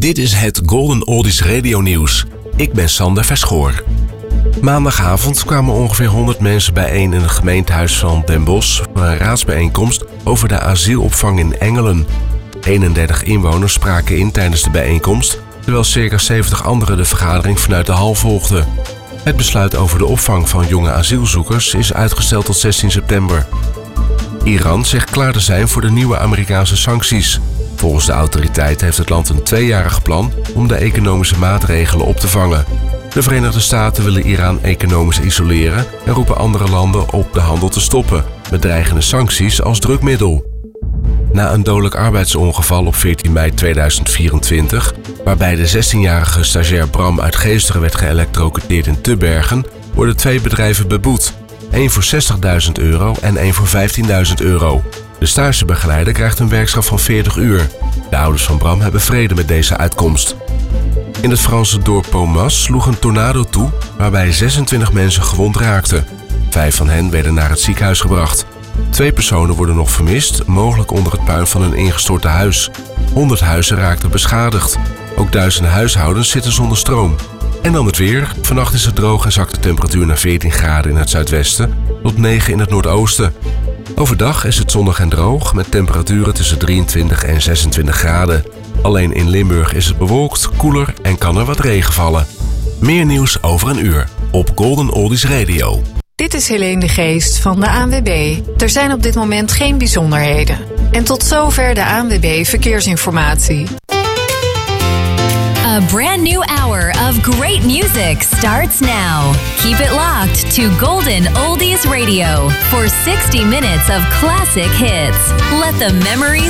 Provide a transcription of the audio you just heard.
Dit is het Golden Oldies Radio Nieuws. Ik ben Sander Verschoor. Maandagavond kwamen ongeveer 100 mensen bijeen in het gemeentehuis van Den Bosch voor een raadsbijeenkomst over de asielopvang in Engelen. 31 inwoners spraken in tijdens de bijeenkomst, terwijl circa 70 anderen de vergadering vanuit de hal volgden. Het besluit over de opvang van jonge asielzoekers is uitgesteld tot 16 september. Iran zegt klaar te zijn voor de nieuwe Amerikaanse sancties. Volgens de autoriteit heeft het land een 2-jarig plan om de economische maatregelen op te vangen. De Verenigde Staten willen Iran economisch isoleren en roepen andere landen op de handel te stoppen, met dreigende sancties als drukmiddel. Na een dodelijk arbeidsongeval op 14 mei 2024, waarbij de 16-jarige stagiair Bram uit Geesteren werd geëlektrocuteerd in Tubbergen, worden 2 bedrijven beboet. 1 voor €60.000 en 1 voor €15.000. De stagebegeleider krijgt een werkstraf van 40 uur. De ouders van Bram hebben vrede met deze uitkomst. In het Franse dorp Pomas sloeg een tornado toe, waarbij 26 mensen gewond raakten. 5 van hen werden naar het ziekenhuis gebracht. 2 personen worden nog vermist, mogelijk onder het puin van een ingestorte huis. 100 huizen raakten beschadigd. Ook duizenden huishoudens zitten zonder stroom. En dan het weer. Vannacht is het droog en zakt de temperatuur naar 14 graden in het zuidwesten tot 9 in het noordoosten. Overdag is het zonnig en droog met temperaturen tussen 23 en 26 graden. Alleen in Limburg is het bewolkt, koeler en kan er wat regen vallen. Meer nieuws over een uur op Golden Oldies Radio. Dit is Helene de Geest van de ANWB. Er zijn op dit moment geen bijzonderheden. En tot zover de ANWB Verkeersinformatie. A brand new hour of great music starts now. Keep it locked to Golden Oldies Radio for 60 minutes of classic hits. Let the memories